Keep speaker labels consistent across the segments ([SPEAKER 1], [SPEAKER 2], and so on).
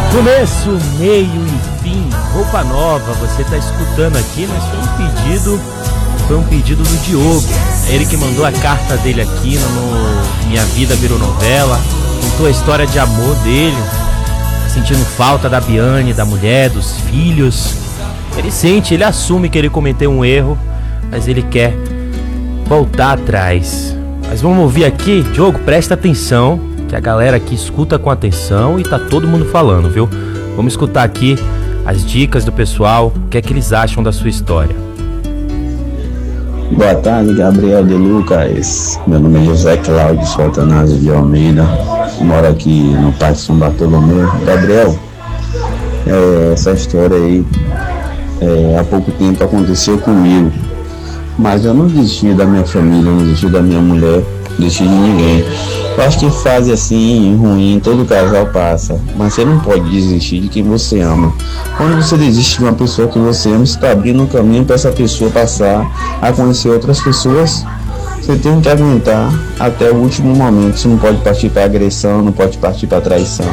[SPEAKER 1] Começo, meio e fim, roupa nova, você tá escutando aqui, mas foi um pedido do Diogo. É ele que mandou a carta dele aqui no Minha Vida Virou Novela, contou a história de amor dele, sentindo falta da Biane, da mulher, dos filhos. Ele assume que ele cometeu um erro, mas ele quer voltar atrás. Mas vamos ouvir aqui, Diogo, presta atenção, que a galera aqui escuta com atenção e tá todo mundo falando, viu? Vamos escutar aqui as dicas do pessoal, o que é que eles acham da sua história.
[SPEAKER 2] Boa tarde, Gabriel de Lucas. Meu nome é José Cláudio Soltanásio de Almeida. Moro aqui no Parque São Bartolomeu. Gabriel, essa história aí, há pouco tempo aconteceu comigo. Mas eu não desisti da minha família, não desisti da minha mulher, não desisti de ninguém. Eu acho que fase assim, ruim, todo casal passa, mas você não pode desistir de quem você ama. Quando você desiste de uma pessoa que você ama, você está abrindo um caminho para essa pessoa passar a conhecer outras pessoas. Você tem que aguentar até o último momento. Você não pode partir para agressão, não pode partir para traição.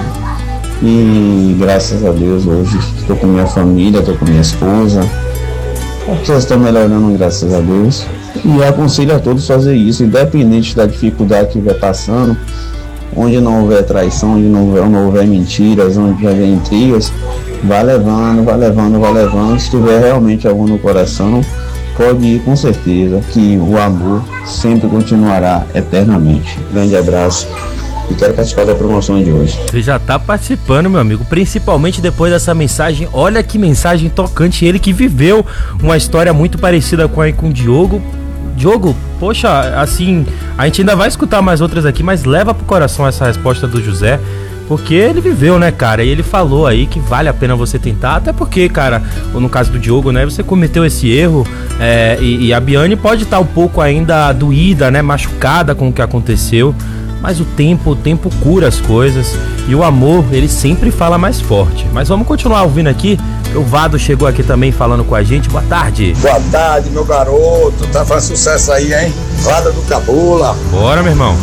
[SPEAKER 2] E graças a Deus hoje estou com minha família, estou com minha esposa. As pessoas estão melhorando, graças a Deus. E aconselho a todos fazer isso, independente da dificuldade que estiver passando, onde não houver traição, onde não houver mentiras, onde houver intrigas, vai levando. Se tiver realmente algo no coração, pode ir com certeza, que o amor sempre continuará eternamente. Grande abraço e quero participar da promoção de hoje.
[SPEAKER 1] Você já tá participando, meu amigo, principalmente depois dessa mensagem. Olha que mensagem tocante, ele que viveu uma história muito parecida com o Diogo. Diogo, poxa, assim, a gente ainda vai escutar mais outras aqui, mas leva pro coração essa resposta do José, porque ele viveu, né, cara, e ele falou aí que vale a pena você tentar, até porque, cara, no caso do Diogo, né, você cometeu esse erro, e a Biane pode estar um pouco ainda doída, né, machucada com o que aconteceu, mas o tempo cura as coisas, e o amor, ele sempre fala mais forte. Mas vamos continuar ouvindo aqui. O Vado chegou aqui também falando com a gente. Boa tarde.
[SPEAKER 3] Boa tarde, meu garoto. Tá fazendo sucesso aí, hein? Vado do Cabula.
[SPEAKER 1] Bora, meu irmão.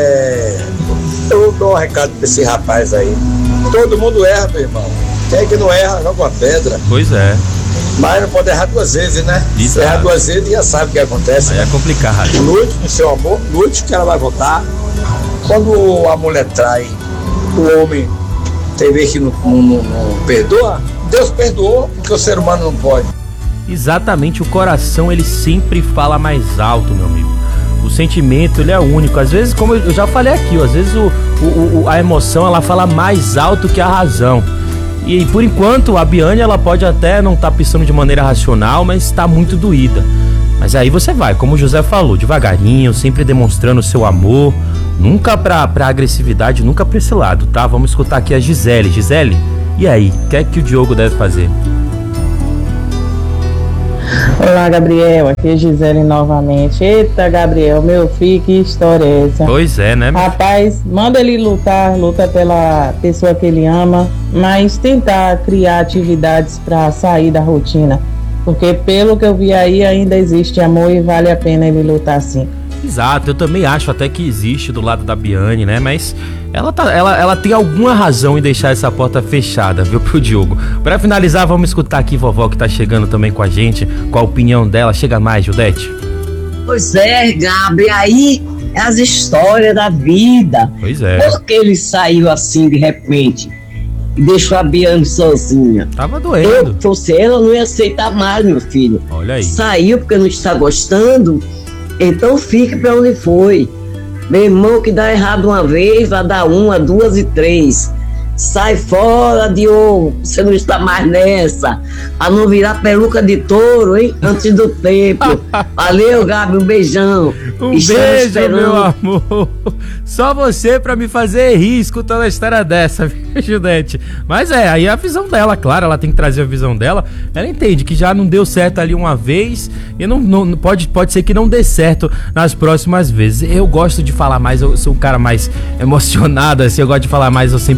[SPEAKER 3] Eu dou um recado pra esse rapaz aí. Todo mundo erra, meu irmão. Quem que não erra, joga uma pedra.
[SPEAKER 1] Pois é.
[SPEAKER 3] Mas não pode errar duas vezes, né?
[SPEAKER 1] Exato.
[SPEAKER 3] Se errar duas vezes, já sabe o que acontece.
[SPEAKER 1] Aí
[SPEAKER 3] né?
[SPEAKER 1] é complicado.
[SPEAKER 3] Lute com seu amor, lute que ela vai voltar. Quando a mulher trai, o homem tem vez que não perdoa, Deus perdoou, porque o ser humano não pode.
[SPEAKER 1] Exatamente, o coração ele sempre fala mais alto, meu amigo. O sentimento ele é único. Às vezes, como eu já falei aqui, às vezes a emoção ela fala mais alto que a razão. E por enquanto a Biane ela pode até não estar pensando de maneira racional, mas está muito doída. Mas aí você vai, como o José falou, devagarinho, sempre demonstrando o seu amor, nunca pra agressividade, nunca pra esse lado, tá? Vamos escutar aqui a Gisele. Gisele, e aí, o que é que o Diogo deve fazer?
[SPEAKER 4] Olá, Gabriel, aqui é Gisele novamente. Eita, Gabriel, meu filho, que história é essa?
[SPEAKER 1] Pois é, né?
[SPEAKER 4] Rapaz, manda ele luta pela pessoa que ele ama, mas tentar criar atividades pra sair da rotina. Porque pelo que eu vi aí, ainda existe amor e vale a pena ele lutar sim.
[SPEAKER 1] Exato, eu também acho até que existe do lado da Biane, né? Mas ela tem alguma razão em deixar essa porta fechada, viu, pro Diogo. Pra finalizar, vamos escutar aqui vovó que tá chegando também com a gente, com a opinião dela. Chega mais, Judete.
[SPEAKER 5] Pois é, Gabi, aí é as histórias da vida.
[SPEAKER 1] Pois é.
[SPEAKER 5] Por que ele saiu assim de repente e deixou a Biane sozinha?
[SPEAKER 1] Tava doendo.
[SPEAKER 5] Eu fosse ela, não ia aceitar mais, meu filho.
[SPEAKER 1] Olha aí.
[SPEAKER 5] Saiu porque não está gostando, então fique pra onde foi. Meu irmão, que dá errado uma vez, vai dar uma, duas e três. Sai fora, Diogo, você não está mais nessa. A não virar peruca de touro, hein? Antes do tempo. Valeu, Gabi, um beijão.
[SPEAKER 1] Um beijo, meu amor. Só você pra me fazer rir escutando a história dessa, viu, Judete? Mas aí é a visão dela, claro, ela tem que trazer a visão dela. Ela entende que já não deu certo ali uma vez e não pode ser que não dê certo nas próximas vezes. Eu gosto de falar mais, eu sou um cara mais emocionado, assim, eu gosto de falar mais, eu sempre luto pelo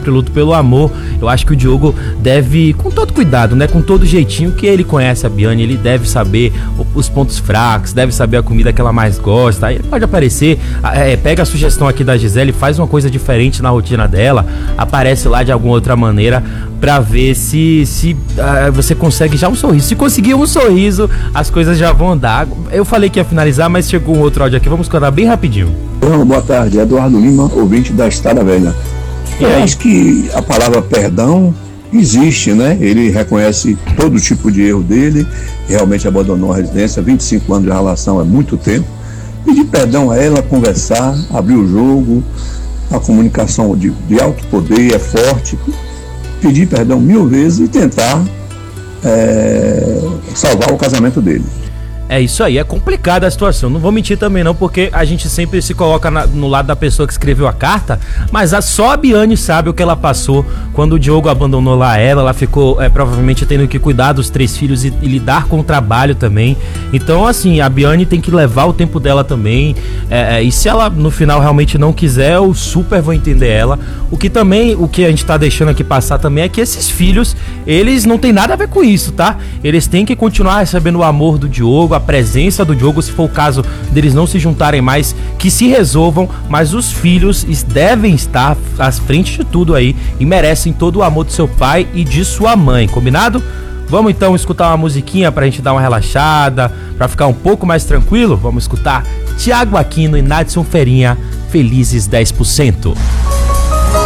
[SPEAKER 1] pelo amor. Eu acho que o Diogo deve, com todo cuidado, né, com todo jeitinho, que ele conhece a Biane, ele deve saber os pontos fracos, deve saber a comida que ela mais gosta. Aí pode aparecer, pega a sugestão aqui da Gisele, faz uma coisa diferente na rotina dela, aparece lá de alguma outra maneira, pra ver se você consegue já um sorriso. Se conseguir um sorriso, as coisas já vão andar. Eu falei que ia finalizar, mas chegou um outro áudio aqui, vamos escutar bem rapidinho.
[SPEAKER 6] Boa tarde, Eduardo Lima, ouvinte da Estrada Velha. Eu acho que a palavra perdão existe, né? Ele reconhece todo tipo de erro dele, realmente abandonou a residência, 25 anos de relação é muito tempo. Pedir perdão a ela, conversar, abrir o jogo, a comunicação de alto poder é forte. Pedir perdão 1000 vezes e tentar salvar o casamento dele.
[SPEAKER 1] É isso aí, é complicada a situação, não vou mentir também não, porque a gente sempre se coloca no lado da pessoa que escreveu a carta, mas só a Biane sabe o que ela passou quando o Diogo abandonou lá ela ficou provavelmente tendo que cuidar dos 3 filhos e lidar com o trabalho também. Então assim, a Biane tem que levar o tempo dela também, e se ela no final realmente não quiser, eu super vou entender ela. O que a gente tá deixando aqui passar também é que esses filhos, eles não tem nada a ver com isso, tá? Eles têm que continuar recebendo o amor do Diogo, a presença do Diogo, se for o caso deles não se juntarem mais, que se resolvam, mas os filhos devem estar à frente de tudo aí e merecem todo o amor do seu pai e de sua mãe, combinado? Vamos então escutar uma musiquinha pra gente dar uma relaxada, pra ficar um pouco mais tranquilo? Vamos escutar Thiago Aquino e Nadson Ferinha, Felizes 10%.